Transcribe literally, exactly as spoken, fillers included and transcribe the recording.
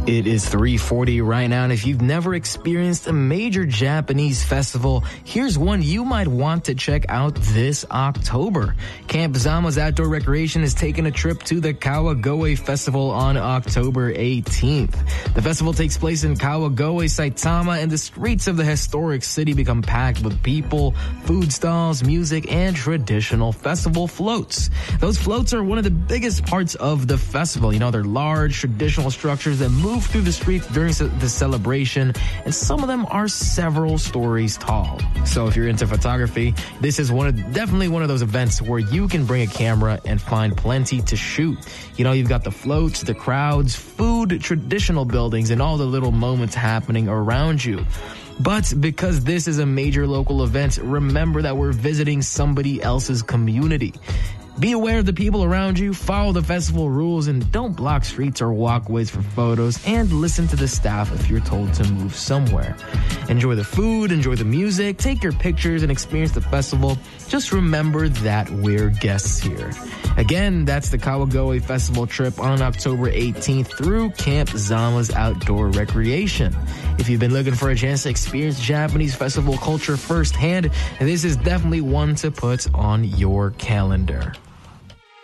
It is three forty right now, and if you've never experienced a major Japanese festival, here's one you might want to check out this October. Camp Zama's Outdoor Recreation is taking a trip to the Kawagoe Festival on October eighteenth. The festival takes place in Kawagoe, Saitama, and the streets of the historic city become packed with people, food stalls, music, and traditional festival floats. Those floats are one of the biggest parts of the festival. You know, they're large, traditional structures that move through the streets during the celebration, and some of them are several stories tall. So if you're into photography, this is one of definitely one of those events where you can bring a camera and find plenty to shoot. You know, you've got the floats, the crowds, food, traditional buildings, and all the little moments happening around you. But because this is a major local event, remember that we're visiting somebody else's community. Be aware of the people around you, follow the festival rules, and don't block streets or walkways for photos, and listen to the staff if you're told to move somewhere. Enjoy the food, enjoy the music, take your pictures, and experience the festival. Just remember that we're guests here. Again, that's the Kawagoe Festival trip on October eighteenth through Camp Zama's Outdoor Recreation. If you've been looking for a chance to experience Japanese festival culture firsthand, this is definitely one to put on your calendar.